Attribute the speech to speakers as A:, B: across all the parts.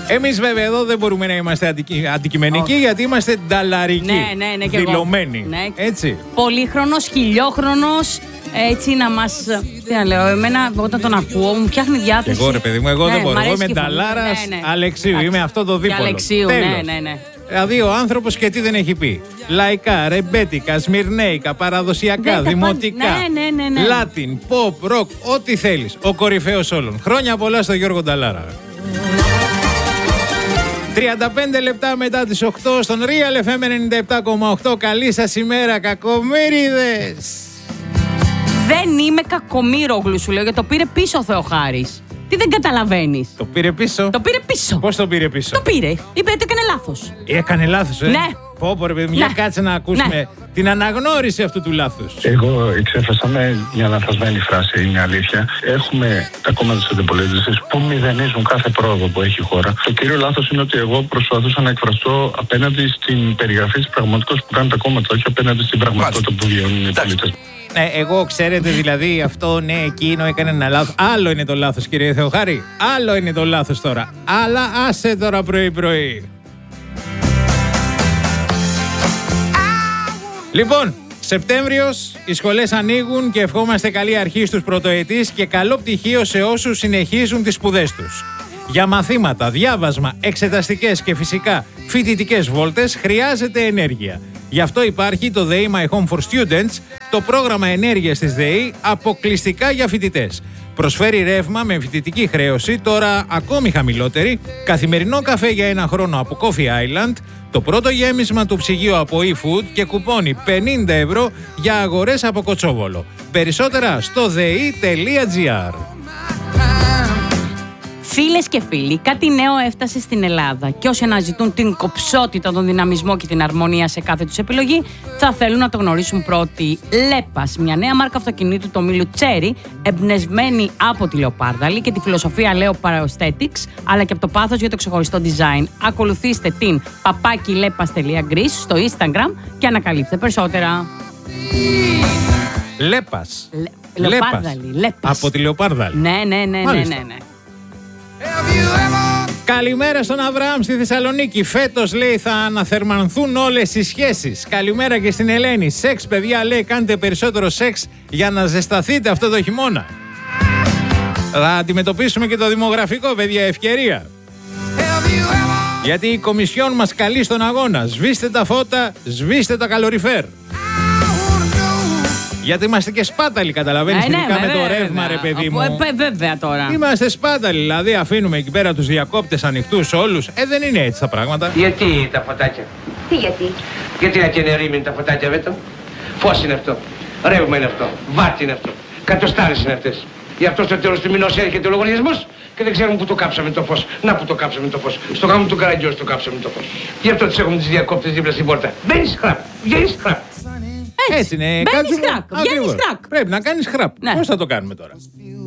A: Εμείς βέβαια εδώ δεν μπορούμε να είμαστε αντικειμενικοί, γιατί είμαστε νταλαρικοί.
B: Ναι,
A: δηλωμένοι.
B: Ναι.
A: Έτσι.
B: Πολύχρονος, χιλιόχρονος. Έτσι να μας. Τι να λέω, εμένα όταν τον ακούω μου φτιάχνει διάθεση.
A: Εγώ ρε παιδί μου, εγώ δεν μπορώ. Εγώ είμαι νταλάρας Αλεξίου. Είμαι αυτό το δίπολο.
B: Αλεξίου, ναι.
A: Δηλαδή ο άνθρωπος και τι δεν έχει πει. Λαϊκά, ρεμπέτικα, σμυρνέικα, παραδοσιακά, δημοτικά, Λάτιν, ποπ, ροκ, ό,τι θέλεις. Ο κορυφαίος όλων. Χρόνια πολλά στο Γιώργο Νταλάρα. 35 λεπτά μετά τις 8 στον Real FM 97,8. Καλή σας ημέρα, κακομοίριδες.
B: Δεν είμαι κακομοίρογλου, σου λέω, γιατί το πήρε πίσω ο Θεοχάρης. Τι δεν καταλαβαίνεις?
A: Το πήρε πίσω.
B: Το πήρε πίσω.
A: Πώς το πήρε πίσω?
B: Το πήρε. Είπε ότι έκανε λάθος.
A: Έκανε λάθος,
B: Ναι.
A: Πω ρε παιδί μου, για κάτσε να ακούσουμε την αναγνώριση αυτού του λάθους.
C: Εγώ εξέφρασα με μια λανθασμένη φράση, είναι αλήθεια. Έχουμε τα κόμματα της αντιπολίτευσης που μηδενίζουν κάθε πρόοδο που έχει η χώρα. Το κύριο λάθος είναι ότι εγώ προσπαθούσα να εκφραστώ απέναντι στην περιγραφή της πραγματικότητας που κάνουν τα κόμματα, όχι απέναντι στην πραγματικότητα που βιώνουν οι πολίτες.
A: Ναι, εγώ ξέρετε δηλαδή αυτό, ναι, εκείνο έκανε ένα λάθος. Άλλο είναι το λάθος, κύριε Θεοχάρη. Άλλο είναι το λάθος τώρα. Αλλά άσε τώρα πρωί-πρωί. Λοιπόν, Σεπτέμβριος, οι σχολές ανοίγουν και ευχόμαστε καλή αρχή στους πρωτοετής και καλό πτυχίο σε όσους συνεχίζουν τις σπουδές τους. Για μαθήματα, διάβασμα, εξεταστικές και φυσικά φοιτητικές βόλτες χρειάζεται ενέργεια. Γι' αυτό υπάρχει το ΔΕΗ My Home for Students, το πρόγραμμα ενέργειας της ΔΕΗ αποκλειστικά για φοιτητές. Προσφέρει ρεύμα με φοιτητική χρέωση, τώρα ακόμη χαμηλότερη, καθημερινό καφέ για ένα χρόνο από Coffee Island, το πρώτο γέμισμα του ψυγείου από eFood και κουπόνι 50 ευρώ για αγορές από Κοτσόβολο. Περισσότερα στο dei.gr.
B: Φίλες και φίλοι, κάτι νέο έφτασε στην Ελλάδα και όσοι αναζητούν την κοψότητα, τον δυναμισμό και την αρμονία σε κάθε τους επιλογή θα θέλουν να το γνωρίσουν πρώτοι. Λέπας, μια νέα μάρκα αυτοκινήτου του ομίλου Cherry, εμπνευσμένη από τη Λεοπάρδαλη και τη φιλοσοφία Leo Aesthetics, αλλά και από το πάθος για το ξεχωριστό design. Ακολουθήστε την papaki-lepas.greece στο Instagram και ανακαλύψτε περισσότερα.
A: Λέπας.
B: Λεοπάρδαλη.
A: Από τη Λεοπάρδαλη.
B: Ναι.
A: Καλημέρα στον Αβραάμ στη Θεσσαλονίκη. Φέτος, λέει, θα αναθερμανθούν όλες οι σχέσεις. Καλημέρα και στην Ελένη. Σεξ, παιδιά, λέει, κάντε περισσότερο σεξ για να ζεσταθείτε αυτό το χειμώνα. Θα αντιμετωπίσουμε και το δημογραφικό, παιδιά, ευκαιρία. Γιατί η Κομισιόν μας καλεί στον αγώνα. Σβήστε τα φώτα, σβήστε τα καλοριφέρ. Γιατί είμαστε και σπάταλοι, καταλαβαίνεις, ειδικά με το ρεύμα, ρε παιδί μου.
B: Βέβαια τώρα.
A: Είμαστε σπάταλοι, δηλαδή αφήνουμε εκεί πέρα τους διακόπτες ανοιχτούς όλους. Δεν είναι έτσι τα πράγματα.
D: Γιατί τα φωτάκια?
E: Τι γιατί?
D: Γιατί να κενερίμουν τα φωτάκια, βέτο? Φως είναι αυτό, ρεύμα είναι αυτό, βάτι είναι αυτό, κατοστάρες είναι αυτές. Γι' αυτό στο τέλος του μηνός έρχεται ο λογαριασμός και δεν ξέρουμε που το κάψαμε το φως. Να που το κάψαμε το φως. Στο γάμο του Καραγκιόζη το κάψαμε το φως. Γι' αυτό τις έχουμε τις διακόπτες δίπλα στην πόρτα. Μπαίνεις χραπ, βγαίνεις χραπ.
A: Έτσι είναι.
B: Μπαίνεις χραπ, βγαίνεις χραπ.
A: Πρέπει να κάνεις χραπ.
B: Ναι.
A: Πώς θα το κάνουμε τώρα?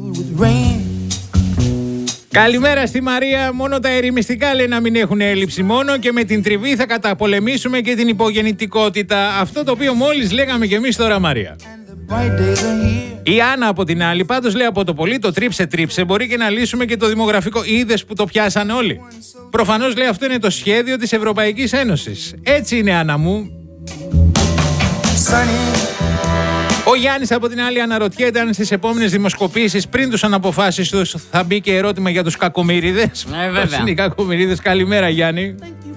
A: Καλημέρα στη Μαρία. Μόνο τα ερημιστικά, λέει, να μην έχουν έλλειψη μόνο και με την τριβή θα καταπολεμήσουμε και την υπογεννητικότητα. Αυτό το οποίο μόλις λέγαμε κι εμείς τώρα, Μαρία. Η Άννα από την άλλη, πάντως, λέει, από το πολύ το τρίψε μπορεί και να λύσουμε και το δημογραφικό. Είδες που το πιάσανε όλοι? Προφανώς, λέει, αυτό είναι το σχέδιο της Ευρωπαϊκής Ένωσης. Έτσι είναι, Άννα μου. Ο Γιάννης από την άλλη αναρωτιέται αν στις επόμενες δημοσκοπήσεις πριν τους αναποφάσεις τους θα μπει και ερώτημα για τους κακομοίριδες.
B: Βέβαια.
A: Είναι οι κακομοίριδες. Καλημέρα, Γιάννη.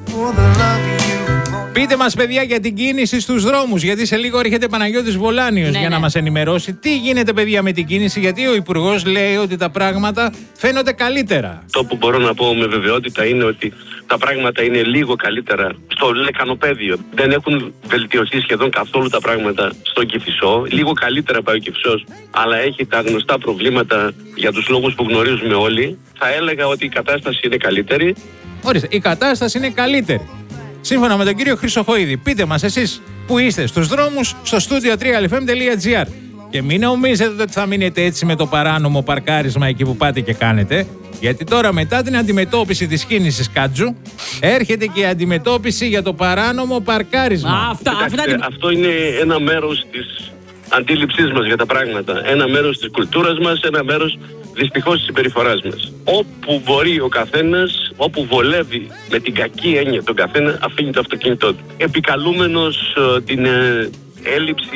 A: Πείτε μας, παιδιά, για την κίνηση στους δρόμους, γιατί σε λίγο έρχεται Παναγιώτης Βολάνιος για να μας ενημερώσει. Τι γίνεται, παιδιά, με την κίνηση, γιατί ο Υπουργός λέει ότι τα πράγματα φαίνονται καλύτερα.
F: Το που μπορώ να πω με βεβαιότητα είναι ότι τα πράγματα είναι λίγο καλύτερα στο λεκανοπέδιο. Δεν έχουν βελτιωθεί σχεδόν καθόλου τα πράγματα στο Κηφισό. Λίγο καλύτερα πάει ο Κηφισός, αλλά έχει τα γνωστά προβλήματα για τους λόγους που γνωρίζουμε όλοι. Θα έλεγα ότι η κατάσταση είναι καλύτερη.
A: Ορίστε, η κατάσταση είναι καλύτερη. Σύμφωνα με τον κύριο Χρυσοχοίδη. Πείτε μας εσείς που είστε στους δρόμους στο studio 3lfm.gr. Και μην νομίζετε ότι θα μείνετε έτσι με το παράνομο παρκάρισμα εκεί που πάτε και κάνετε. Γιατί τώρα, μετά την αντιμετώπιση της κίνησης Κάτζου, έρχεται και η αντιμετώπιση για το παράνομο παρκάρισμα.
F: Αυτό είναι ένα μέρος της αντίληψής μας για τα πράγματα. Ένα μέρος της κουλτούρας μας, ένα μέρος δυστυχώς της συμπεριφοράς μας. Όπου μπορεί ο καθένας, όπου βολεύει με την κακή έννοια τον καθένα, αφήνει το αυτοκίνητό του. Επικαλούμενος την έλλειψη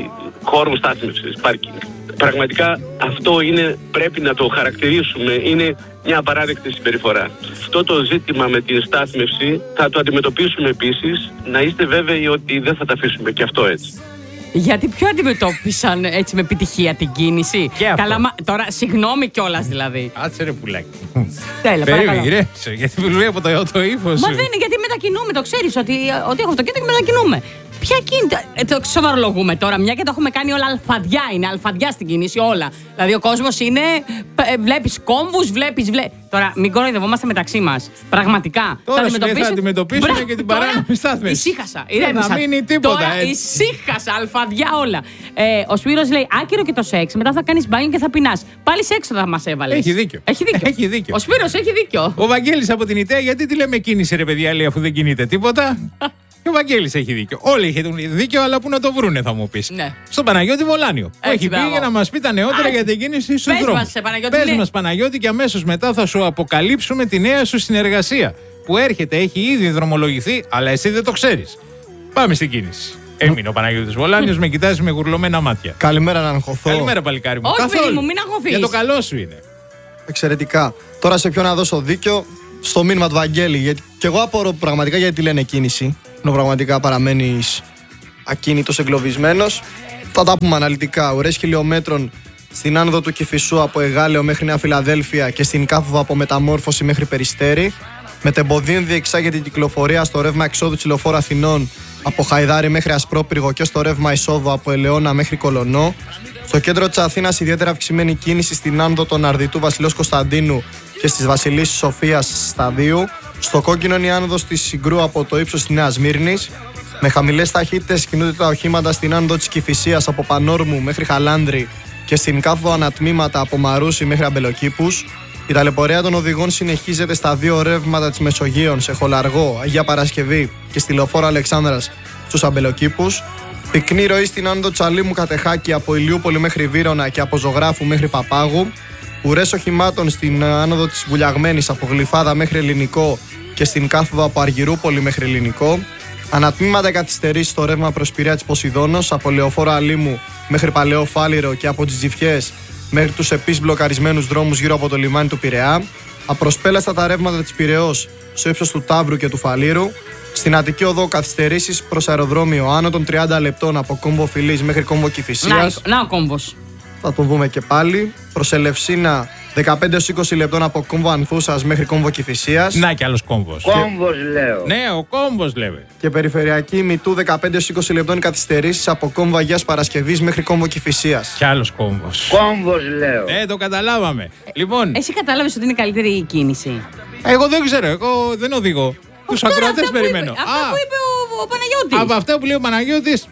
F: χώρου στάθμευσης, πάρκινγκ. Πραγματικά αυτό πρέπει να το χαρακτηρίσουμε, είναι μια απαράδεκτη συμπεριφορά. Αυτό το ζήτημα με την στάθμευση θα το αντιμετωπίσουμε επίσης, να είστε βέβαιοι ότι δεν θα τα αφήσουμε και αυτό έτσι.
B: Γιατί ποιο αντιμετώπισαν έτσι με επιτυχία την κίνηση? Καλά, τώρα συγγνώμη κιόλας δηλαδή.
A: Άτσε ρε πουλάκι.
B: Τέλεια, παρακαλώ.
A: Ηρέμησε, γιατί μιλούει από το ύφος.
B: Μα δεν είναι, γιατί μετακινούμε, το ξέρεις ότι έχω αυτοκίνητο και μετακινούμε. Ποια κίνητα? Το σοβαρολογούμε τώρα, μια και το έχουμε κάνει όλα αλφαδιά. Είναι αλφαδιά στην κίνηση όλα. Δηλαδή ο κόσμος είναι. Βλέπεις κόμβους, βλέπεις. Τώρα μην κοροϊδευόμαστε μεταξύ μας. Πραγματικά.
A: Τώρα θα αντιμετωπίσουμε και την παράνομη στάθμευση.
B: Ησύχασα.
A: Δεν θα μείνει τίποτα.
B: Τώρα ησύχασα, αλφαδιά όλα. Ο Σπύρος λέει: άκυρο και το σεξ. Μετά θα κάνεις μπάνιο και θα πεινάς. Πάλι σεξ θα μας έβαλες.
A: Έχει δίκιο.
B: Ο Σπύρος έχει δίκιο.
A: Ο Βαγγέλης από την ΙΤΕΑ, γιατί τη λέμε κίνηση, ρε παιδιά, λέει, αφού δεν κινείται τίποτα. Και ο Βαγγέλης έχει δίκιο. Όλοι έχουν δίκιο, αλλά πού να το βρούνε, θα μου πεις.
B: Ναι.
A: Στον Παναγιώτη Βολάνιο. Που έχει πει για να μας πει τα νεότερα για την κίνηση στους δρόμους. Πες μας, Παναγιώτη, και αμέσως μετά θα σου αποκαλύψουμε τη νέα σου συνεργασία. Που έρχεται, έχει ήδη δρομολογηθεί, αλλά εσύ δεν το ξέρεις. Πάμε στην κίνηση. Έμεινε ο Παναγιώτης Βολάνιος, με κοιτάζει με γουρλωμένα μάτια.
E: Καλημέρα, να αγχωθώ.
A: Καλημέρα, παλικάρι μου.
B: Όχι, παιδί μου, μην αγχωθείς.
A: Για το καλό σου είναι.
E: Εξαιρετικά. Τώρα σε ποιον να δώσω δίκιο? Στο μήνυμα του Βαγγέλη. Γιατί και εγώ απορώ πραγματικά γιατί λένε κίνηση. Ενώ πραγματικά παραμένεις ακίνητος, εγκλωβισμένος. Θα τα πούμε αναλυτικά. Ουρές χιλιόμετρων στην άνοδο του Κηφισού από Εγάλεο μέχρι Νέα Φιλαδέλφια και στην Κάφοβα από Μεταμόρφωση μέχρι Περιστέρι. Μετεμποδίων διεξάγεται η κυκλοφορία στο ρεύμα εξόδου της Λεωφόρου Αθηνών από Χαϊδάρι μέχρι Ασπρόπυργο και στο ρεύμα εισόδου από Ελαιώνα μέχρι Κολωνό. Στο κέντρο της Αθήνας ιδιαίτερα αυξημένη κίνηση στην άνοδο των Αρδιτού Βασιλέως Κωνσταντίνου και στις Βασιλής Σοφίας Σταδίου. Στο κόκκινο είναι η άνοδος της Συγκρού από το ύψος της Νέας Μύρνης. Με χαμηλές ταχύτητες κινούνται τα οχήματα στην άνοδο της Κηφισίας από Πανόρμου μέχρι Χαλάνδρη και στην Κάφοβα ανατμήματα από Μαρούσι μέχρι Αμπελοκήπους. Η ταλαιπωρία των οδηγών συνεχίζεται στα δύο ρεύματα της Μεσογείων, σε Χολαργό, Αγία Παρασκευή και στη Λεωφόρο Αλεξάνδρας στους Αμπελοκήπους. Πυκνή ροή στην άνοδο Τσαλίμου Κατεχάκη από Ηλιούπολη μέχρι Βύρωνα και από Ζωγράφου μέχρι Παπάγου. Ουρές οχημάτων στην άνοδο της Βουλιαγμένης από Γλυφάδα μέχρι Ελληνικό και στην Κάφοβα από Αργυρούπολη μέχρι Ελληνικό. Ανατμήματα καθυστερήσεις στο ρεύμα προς Πειραιά της Ποσειδώνος από Λεωφόρο Αλήμου μέχρι Παλαιό Φάληρο και από τις Τζιφιές μέχρι τους επίσης μπλοκαρισμένους δρόμους γύρω από το λιμάνι του Πειραιά. Απροσπέλαστα τα ρεύματα της Πειραιώς στο ύψος του Ταύρου και του Φαλήρου. Στην Αττική Οδό καθυστερήσεις προς αεροδρόμιο άνω των 30 λεπτών από Κόμβο Φιλής μέχρι Κόμβο Κηφισίας.
B: Να ο κόμβος.
E: Θα το δούμε και πάλι. Προς Ελευσίνα 15-20 λεπτών από Κόμβο Ανθούσας μέχρι Κόμβο Κηφισίας.
A: Να κι άλλος κόμβος.
G: Κόμβος λέω.
A: Ναι, ο κόμβος λέμε.
E: Και περιφερειακή Μητού 15-20 λεπτών καθυστερήσεις από Κόμβο Αγίας Παρασκευής μέχρι Κόμβο Κηφισίας.
A: Κι άλλος κόμβος.
G: Κόμβος λέω.
A: Το καταλάβαμε. Λοιπόν,
B: Εσύ κατάλαβες ότι είναι καλύτερη η κίνηση?
A: εγώ δεν ξέρω, εγώ δεν οδηγώ. Τους ακροατές περιμένω.
B: Αυτά που είπε ο Παναγιώτης.
A: Από αυτά που λέει ο Παναγιώτης,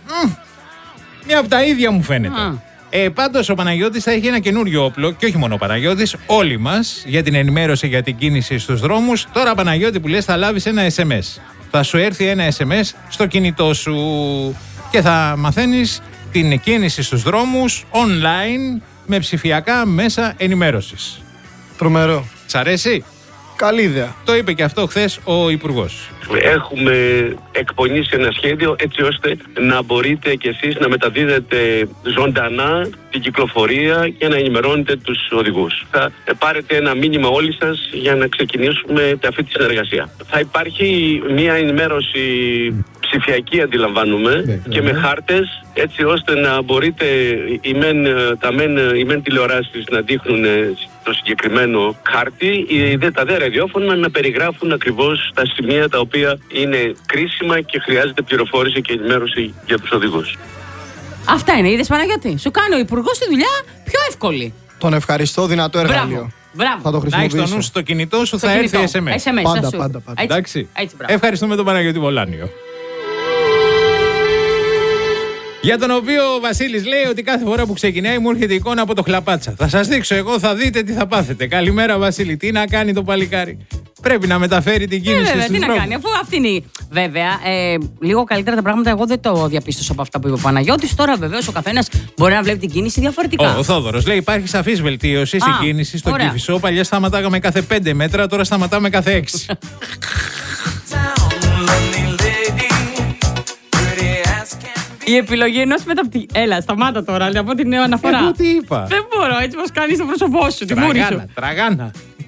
A: μια από τα ίδια μου φαίνεται. Πάντως ο Παναγιώτης θα έχει ένα καινούριο όπλο, και όχι μόνο ο Παναγιώτης, όλοι μας, για την ενημέρωση για την κίνηση στους δρόμους. Τώρα, Παναγιώτη, που λες, θα λάβεις ένα SMS. Θα σου έρθει ένα SMS στο κινητό σου και θα μαθαίνεις την κίνηση στους δρόμους online με ψηφιακά μέσα ενημέρωσης.
E: Τρομερό.
A: Σ' αρέσει?
E: Καλή ιδέα.
A: Το είπε και αυτό χθες ο Υπουργός.
F: Έχουμε εκπονήσει ένα σχέδιο έτσι ώστε να μπορείτε κι εσείς να μεταδίδετε ζωντανά την κυκλοφορία και να ενημερώνετε τους οδηγούς. Θα πάρετε ένα μήνυμα όλοι σας για να ξεκινήσουμε αυτή τη συνεργασία. Θα υπάρχει μια ενημέρωση ψηφιακή, αντιλαμβάνουμε, και με χάρτες, έτσι ώστε να μπορείτε οι μεν τηλεοράσεις να δείχνουν το συγκεκριμένο χάρτη, τα δε ραδιόφωνα να περιγράφουν ακριβώς τα σημεία τα οποία είναι κρίσιμα και χρειάζεται πληροφόρηση και ενημέρωση για τους οδηγούς.
B: Αυτά είναι, είδες Παναγιώτη. Σου κάνει ο Υπουργός τη δουλειά πιο εύκολη.
E: Τον ευχαριστώ, δυνατό εργαλείο.
B: Μπράβο.
E: Θα το
A: Να έχεις
E: χρησιμοποιήσω.
A: το νου στο κινητό σου, θα έρθει SMS.
E: Πάντα.
A: Εντάξει.
B: Έτσι, μπράβο.
A: Ευχαριστούμε τον Παναγιώτη Βολάνιο. Για τον οποίο ο Βασίλης λέει ότι κάθε φορά που ξεκινάει μου έρχεται εικόνα από το χλαπάτσα. Θα σας δείξω εγώ, θα δείτε τι θα πάθετε. Καλημέρα Βασίλη, τι να κάνει το παλικάρι. Πρέπει να μεταφέρει την κίνηση στους
B: τι να κάνει, αφού αυτή είναι. Βέβαια, λίγο καλύτερα τα πράγματα εγώ δεν το διαπίστωσα από αυτά που είπε ο Παναγιώτης. Τώρα βεβαίως ο καθένας μπορεί να βλέπει την κίνηση διαφορετικά.
A: Ο Θόδωρος λέει: υπάρχει σαφής βελτίωση στην κίνηση στο Κηφισό. Παλιά σταματάγαμε κάθε 5 μέτρα, τώρα σταματάμε κάθε 6.
B: Η επιλογή ενός μεταπτυχίου. Έλα, σταμάτα τώρα, να πω την νέα αναφορά.
A: Εγώ τι είπα.
B: Δεν μπορώ, έτσι πως κάνεις το πρόσωπό σου, τη μούρη σου.
A: Τραγάνα.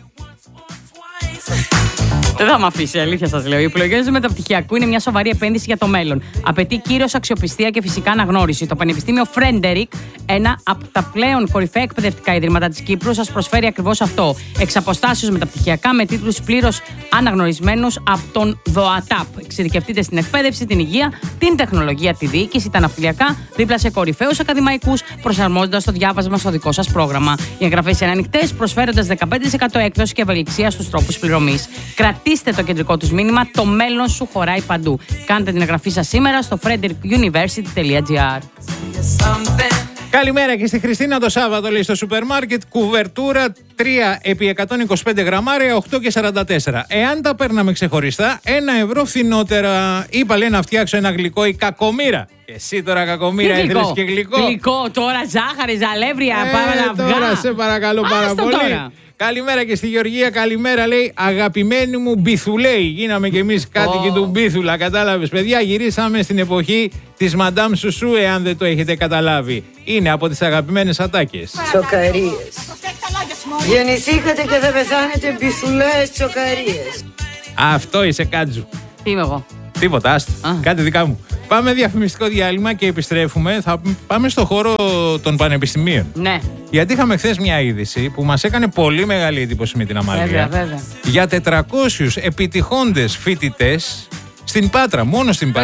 B: Δεν θα με αφήσει, αλήθεια σας λέω. Η επιλογή του μεταπτυχιακού είναι μια σοβαρή επένδυση για το μέλλον. Απαιτεί κύριος αξιοπιστία και φυσικά αναγνώριση. Το Πανεπιστήμιο Φρέντερικ, ένα από τα πλέον κορυφαία εκπαιδευτικά ιδρύματα της Κύπρου, σας προσφέρει ακριβώς αυτό. Εξ αποστάσεως μεταπτυχιακά με τίτλους πλήρως αναγνωρισμένους από τον ΔΟΑΤΑΠ. Εξειδικευτείτε στην εκπαίδευση, την υγεία, την τεχνολογία, τη διοίκηση, τα ναυτιλιακά, δίπλα σε κορυφαίους ακαδημαϊκούς, προσαρμόζοντας το διάβασμα στο δικό σας πρόγραμμα. Οι εγγραφές είναι ανοιχτές, προσφέροντας 15% έκδοση και ευελιξία στους τρόπους πληρωμής. Κρατήστε το κεντρικό τους μήνυμα, το μέλλον σου χωράει παντού. Κάντε την εγγραφή σας σήμερα στο frederickuniversity.gr.
A: Καλημέρα και στη Χριστίνα το Σάββατο, λέει, στο σούπερ μάρκετ, κουβερτούρα 3x125 γραμμάρια 8,44. Εάν τα παίρναμε ξεχωριστά, 1 ευρώ φθηνότερα. Είπα, λέει, να φτιάξω ένα γλυκό η Κακομοίρα. Και εσύ τώρα, Κακομοίρα, ήθελες και γλυκό.
B: Γλυκό τώρα, ζάχαρη, ζαλεύρια, πάμε να βγάλω.
A: Τώρα σε παρακαλώ πάρα πολύ.
B: Τώρα.
A: Καλημέρα και στη Γεωργία, καλημέρα, λέει, αγαπημένη μου Μπιθουλέη. Γίναμε κι εμείς κάτοικοι του Μπίθουλα, κατάλαβες, παιδιά. Γυρίσαμε στην εποχή της Μαντάμ Σουσού, εάν δεν το έχετε καταλάβει. Είναι από τις αγαπημένες ατάκες.
G: Τσοκαρίες. Γεννηθήκατε και θα πεθάνετε Μπιθουλέες τσοκαρίες.
A: Αυτό είσαι, Κάτζου.
B: Τι είμαι εγώ.
A: Τίποτα, άστα. Κάτι δικά μου. Πάμε διαφημιστικό διάλειμμα και επιστρέφουμε. Θα πάμε στο χώρο των πανεπιστημίων.
B: Ναι.
A: Γιατί είχαμε χθες μια είδηση που μας έκανε πολύ μεγάλη εντύπωση με την Αμαλία.
B: Βέβαια.
A: Για 400 επιτυχώντες φοιτητές στην Πάτρα, μόνο στην Πάτρα.